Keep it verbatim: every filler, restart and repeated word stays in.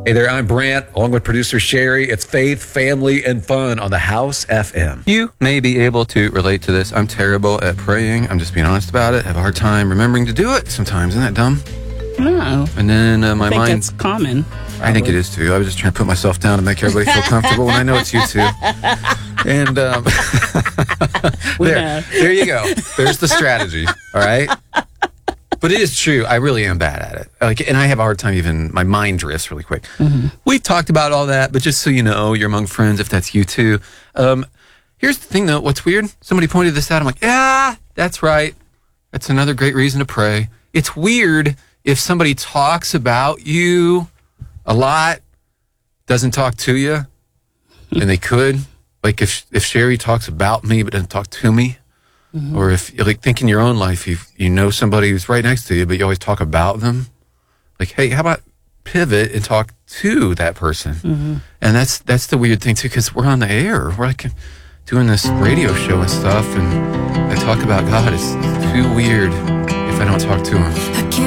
Hey there, I'm Brant, along with producer Sherry. It's faith, family, and fun on the House F M. You may be able to relate to this. I'm terrible at praying. I'm just being honest about it. I have a hard time remembering to do it sometimes. Isn't that dumb? No. And then uh, my I think mind... that's common. I think it is, too. I was just trying to put myself down to make everybody feel comfortable when I know it's you, too. And um, there, there you go. There's the strategy, all right? But it is true. I really am bad at it. Like, and I have a hard time even, my mind drifts really quick. Mm-hmm. We've talked about all that, but just so you know, you're among friends if that's you too. Um, here's the thing though, what's weird? Somebody pointed this out. I'm like, yeah, that's right. That's another great reason to pray. It's weird if somebody talks about you a lot, doesn't talk to you, and they could. Like if, if Sherry talks about me but doesn't talk to me. Mm-hmm. Or if, like, think in your own life, you you know somebody who's right next to you, but you always talk about them. Like, hey, how about pivot and talk to that person? Mm-hmm. And that's that's the weird thing, too, because we're on the air. We're, like, doing this radio show and stuff, and I talk about God. It's too weird if I don't talk to him.